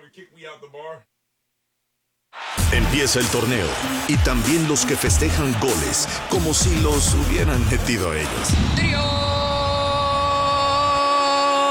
Empieza el torneo y también los que festejan goles como si los hubieran metido ellos. ¡Trío!